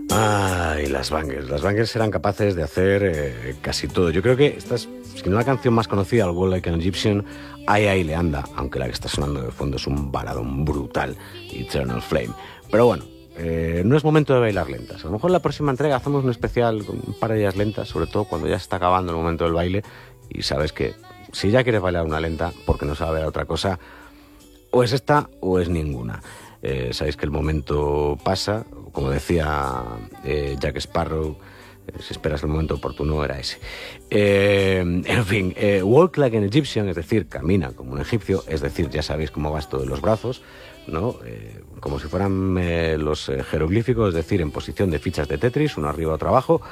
Ay, las Bangles. Las Bangles eran capaces de hacer casi todo. Yo creo que esta es, si no la canción más conocida, el Walk Like an Egyptian, ahí le anda, aunque la que está sonando de fondo es un baladón brutal, Eternal Flame. Pero bueno, no es momento de bailar lentas. A lo mejor en la próxima entrega hacemos un especial con un par de ellas lentas, sobre todo cuando ya se está acabando el momento del baile y sabes que si ya quieres bailar una lenta, porque no sabes otra cosa, o es esta o es ninguna. Sabéis que el momento pasa, como decía Jack Sparrow, si esperas el momento oportuno era ese. En fin, walk like an Egyptian, es decir, camina como un egipcio, es decir, ya sabéis cómo va esto de los brazos, ¿no? Como si fueran los jeroglíficos, es decir, en posición de fichas de Tetris, uno arriba, otro abajo.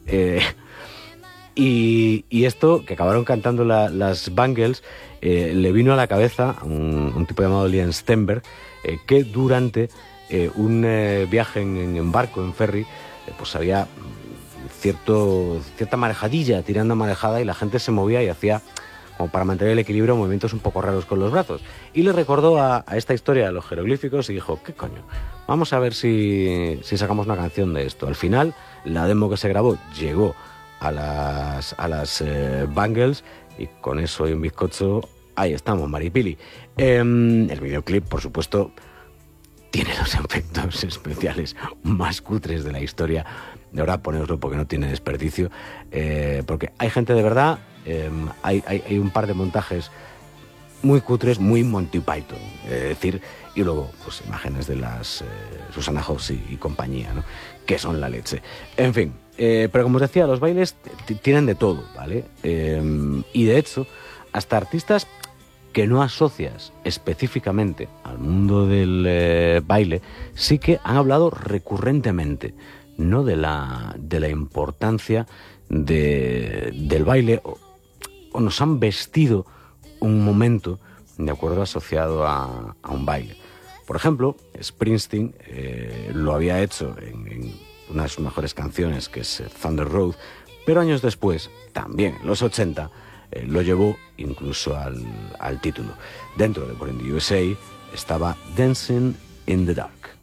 Y esto, que acabaron cantando las Bangles, le vino a la cabeza a un tipo llamado Liam Stenberg, que durante un viaje en barco, en ferry, pues había cierta marejadilla, tirando a marejada, y la gente se movía y hacía, como para mantener el equilibrio, movimientos un poco raros con los brazos. Y le recordó a esta historia de los jeroglíficos y dijo, ¿qué coño? Vamos a ver si sacamos una canción de esto. Al final, la demo que se grabó llegó a las Bangles, y con eso y un bizcocho, ahí estamos, Maripili. El videoclip, por supuesto, tiene los efectos especiales más cutres de la historia. De verdad, ponéoslo porque no tiene desperdicio. Porque hay gente de verdad, hay un par de montajes muy cutres, muy Monty Python, es decir, y luego pues imágenes de las Susana Hobbs y compañía, ¿no? Que son la leche. En fin, pero como os decía, los bailes tienen de todo, ¿vale? Y de hecho, hasta artistas que no asocias específicamente al mundo del baile, sí que han hablado recurrentemente, ¿no? de la importancia del baile, o nos han vestido un momento de acuerdo asociado a un baile. Por ejemplo, Springsteen lo había hecho en una de sus mejores canciones, que es Thunder Road, pero años después, también en los 80, lo llevó incluso al título. Dentro de Born in the USA estaba Dancing in the Dark.